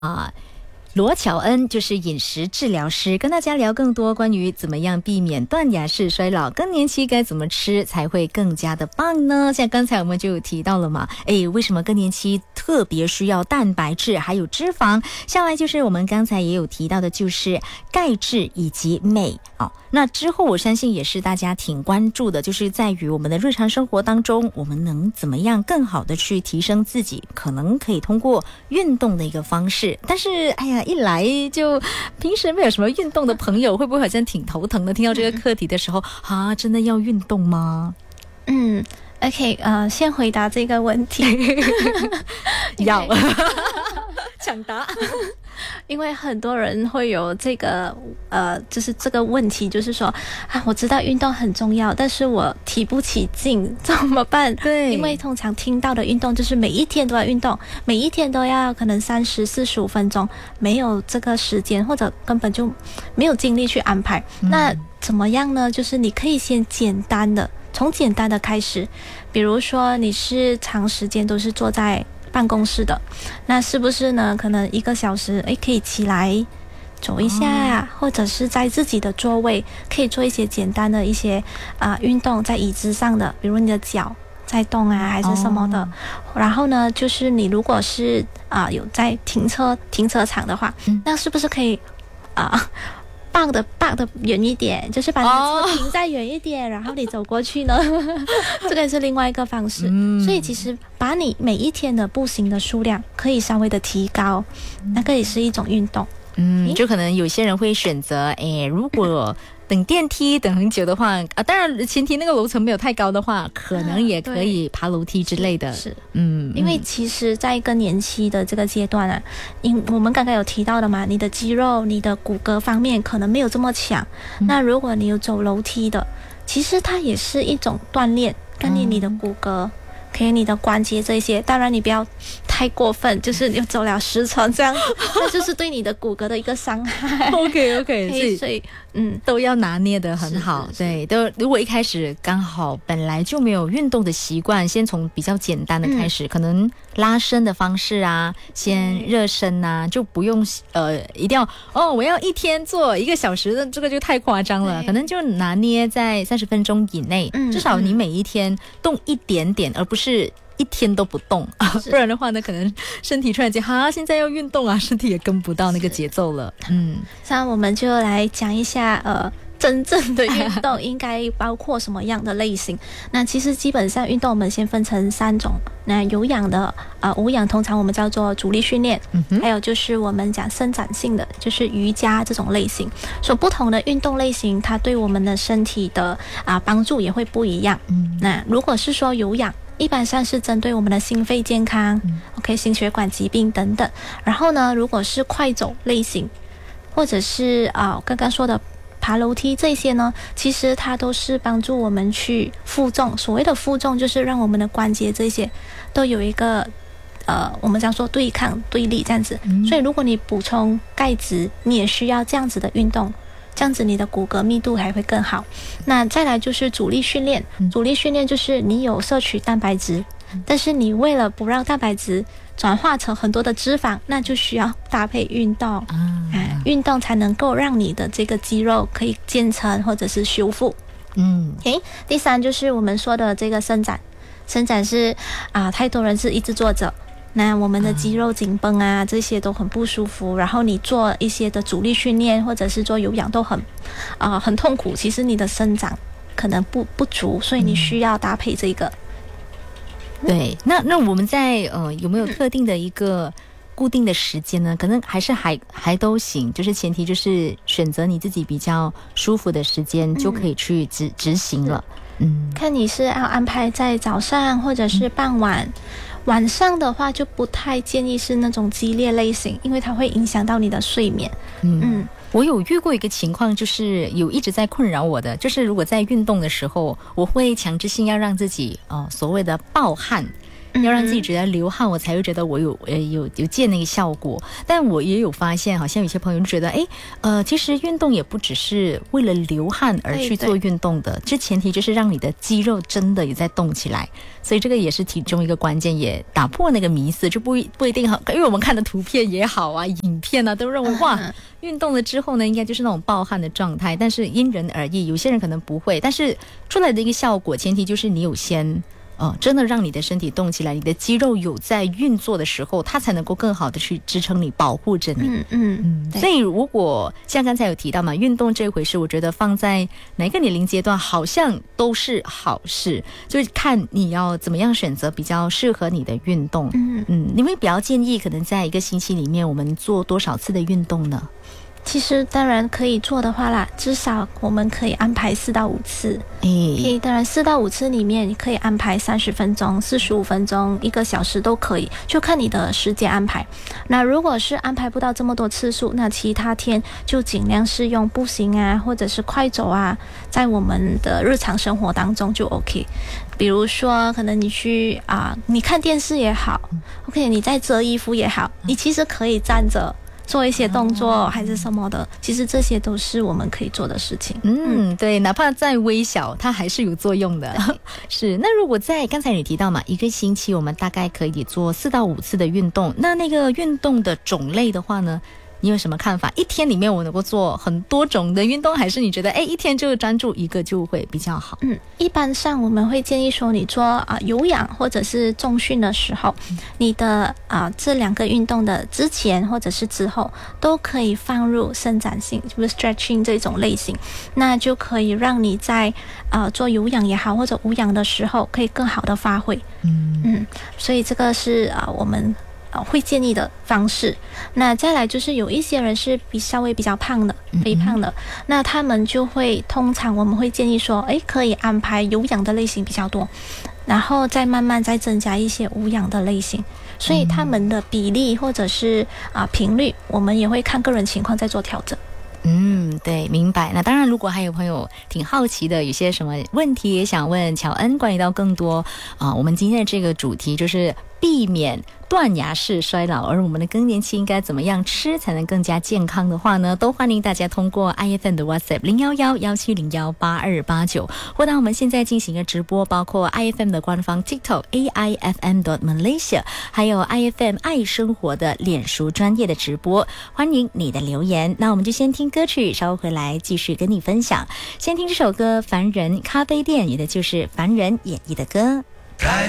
罗巧恩就是饮食治疗师，跟大家聊更多关于怎么样避免断崖式衰老，更年期该怎么吃才会更加的棒呢？像刚才我们就有提到了嘛，为什么更年期特别需要蛋白质还有脂肪？下来就是我们刚才也有提到的，就是钙质以及镁那之后我相信也是大家挺关注的，就是在于我们的日常生活当中，我们能怎么样更好的去提升自己，可能可以通过运动的一个方式。但是一来就平时没有什么运动的朋友，会不会好像挺头疼的？听到这个课题的时候真的要运动吗 ？OK， 先回答这个问题。 要抢答。 因为很多人会有这个就是这个问题，就是说我知道运动很重要，但是我提不起劲，怎么办？ 对， 因为通常听到的运动就是每一天都要运动，每一天都要可能30-45分钟，没有这个时间或者根本就没有精力去安排。那怎么样呢？就是你可以先从简单的开始，比如说你是长时间都是坐在办公室的，那是不是呢？可能1个小时，可以起来走一下，或者是在自己的座位可以做一些简单的一些运动，在椅子上的，比如你的脚在动还是什么的。然后呢，就是你如果是有在停车场的话，那是不是可以放的远一点，就是把你的车停在远一点，然后你走过去呢，这个也是另外一个方式。所以其实把你每一天的步行的数量可以稍微的提高，那个也是一种运动。 就可能有些人会选择如果等电梯等很久的话当然前提那个楼层没有太高的话，可能也可以爬楼梯之类的。 是因为其实在更年期的这个阶段我们刚刚有提到的嘛，你的肌肉你的骨骼方面可能没有这么强，那如果你有走楼梯的，其实它也是一种锻炼，锻炼你的骨骼，可以你的关节这些。当然你不要太过分，就是你走了10层这样子，那就是对你的骨骼的一个伤害。 OK， 所以都要拿捏得很好。对，如果一开始刚好本来就没有运动的习惯，先从比较简单的开始，可能拉伸的方式先热身就不用一定要我要一天做1个小时的，这个就太夸张了。可能就拿捏在30分钟以内，至少你每一天动一点点，而不是一天都不动不然的话呢，可能身体突然间现在要运动身体也跟不到那个节奏了。 那我们就来讲一下真正的运动应该包括什么样的类型。那其实基本上运动我们先分成3种，那有氧的无氧通常我们叫做阻力训练，还有就是我们讲伸展性的，就是瑜伽这种类型。所以不同的运动类型它对我们的身体的帮助也会不一样。那如果是说有氧，一般上是针对我们的心肺健康心血管疾病等等。然后呢，如果是快走类型，或者是刚刚说的爬楼梯这些呢，其实它都是帮助我们去负重。所谓的负重就是让我们的关节这些都有一个我们讲说对抗对立这样子。所以如果你补充钙质，你也需要这样子的运动，这样子你的骨骼密度还会更好。那再来就是阻力训练，阻力训练就是你有摄取蛋白质，但是你为了不让蛋白质转化成很多的脂肪，那就需要搭配运动运动才能够让你的这个肌肉可以建成或者是修复。第3就是我们说的这个伸展是太多人是一直坐着，那我们的肌肉紧绷这些都很不舒服，然后你做一些的阻力训练或者是做有氧都很痛苦，其实你的生长可能不足，所以你需要搭配这个。 对，那我们在有没有特定的一个固定的时间呢？可能还都行，就是前提就是选择你自己比较舒服的时间就可以去执行了。 看你是要安排在早上或者是傍晚。晚上的话就不太建议是那种激烈类型，因为它会影响到你的睡眠。 我有遇过一个情况，就是有一直在困扰我的，就是如果在运动的时候，我会强制性要让自己所谓的暴汗， 要让自己觉得流汗，我才会觉得我有见那个效果。但我也有发现，好像有些朋友就觉得，其实运动也不只是为了流汗而去做运动的，这前提就是让你的肌肉真的也在动起来。所以这个也是其中一个关键，也打破那个迷思，就不一定好，因为我们看的图片也好啊，影片啊，都认为哇，运动了之后呢，应该就是那种暴汗的状态，但是因人而异，有些人可能不会，但是出来的一个效果，前提就是你有先真的让你的身体动起来，你的肌肉有在运作的时候，它才能够更好的去支撑你，保护着你。所以如果像刚才有提到嘛，运动这回事，我觉得放在哪个年龄阶段好像都是好事，就是看你要怎么样选择比较适合你的运动。你会比较建议可能在一个星期里面我们做多少次的运动呢？ 其实当然可以做的话啦，至少我们可以安排4到5次。当然4到5次里面，你可以安排30分钟、45分钟、1个小时都可以，就看你的时间安排。那如果是安排不到这么多次数，那其他天就尽量是用步行啊，或者是快走啊，在我们的日常生活当中就 OK。比如说可能你去你看电视也好 OK， 你在折衣服也好，你其实可以站着做一些动作还是什么的，其实这些都是我们可以做的事情。 对，哪怕再微小，它还是有作用的。是，那如果在刚才你提到嘛，一个星期我们大概可以做4到5次的运动，那个运动的种类的话呢，你有什么看法？一天里面我能够做很多种的运动，还是你觉得一天就专注一个就会比较好？ 一般上我们会建议说，你做有氧或者是重训的时候，你的这2个运动的之前或者是之后都可以放入伸展性，就是 stretching 这种类型，那就可以让你在做有氧也好或者无氧的时候可以更好的发挥。所以这个是我们会建议的方式。那再来就是有一些人是稍微比较胖的，肥胖的，那他们就会通常我们会建议说，可以安排有氧的类型比较多，然后再慢慢再增加一些无氧的类型。所以他们的比例或者是频率，我们也会看个人情况再做调整。 对，明白。那当然，如果还有朋友挺好奇的，有些什么问题也想问乔恩，关于到更多我们今天的这个主题就是避免断崖式衰老，而我们的更年期应该怎么样吃才能更加健康的话呢，都欢迎大家通过 IFM 的 WhatsApp 011-1701-8289，或到我们现在进行的直播，包括 IFM 的官方 TikTok AIFM.Malaysia， 还有 IFM 爱生活的脸书专业的直播，欢迎你的留言。那我们就先听歌曲，稍后回来继续跟你分享。先听这首歌《凡人咖啡店》，也的就是凡人演绎的歌。